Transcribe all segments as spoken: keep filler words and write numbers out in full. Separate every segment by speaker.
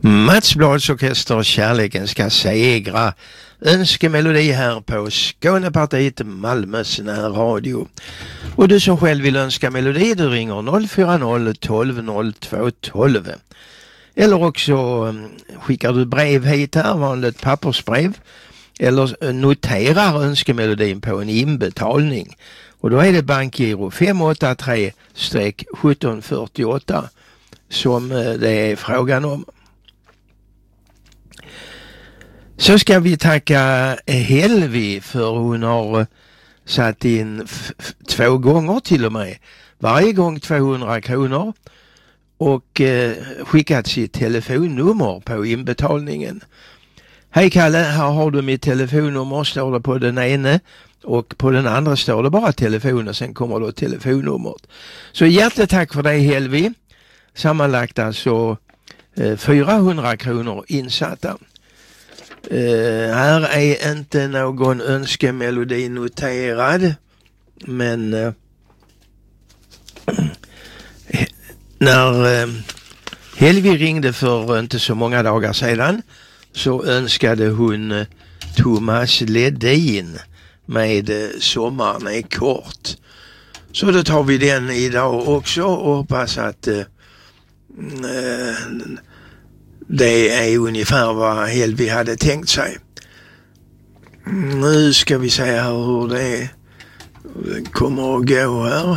Speaker 1: Mats Blads orkester Kärleken ska segra. Önskemelodi här på Skånepartiet Malmös närradio. Och du som själv vill önska melodi, du ringer noll fyra noll tolv noll två tolv. Eller också skickar du brev hit här, vanligt pappersbrev. Eller noterar önskemelodin på en inbetalning. Och då är det bankgiro fem åtta tre sjutton fyrtioåtta som det är frågan om. Så ska vi tacka Helvi för hon har satt in f- f- två gånger till och med. Varje gång tvåhundra kronor och eh, skickat sitt telefonnummer på inbetalningen. Hej Kalle, här har du mitt telefonnummer, står det på den ene och på den andra står det bara telefon och sen kommer då telefonnumret. Så hjärtligt tack för det Helvi. Sammanlagt alltså eh, fyrahundra kronor insatta. Uh, här är inte någon önskemelodi noterad, men uh, när uh, Helvi ringde för inte så många dagar sedan så önskade hon uh, Thomas Ledin med uh, Sommaren är kort. Så då tar vi den idag också och hoppas att uh, uh, det är ungefär vad Helvi hade tänkt sig. Nu ska vi se hur det kommer att gå här.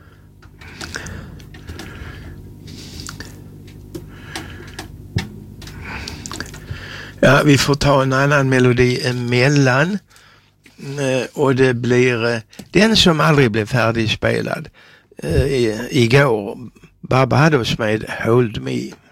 Speaker 1: Ja, vi får ta en annan melodi emellan. Och det blir den som aldrig blev färdigspelad. Igår, Baba hade oss med Hold Me.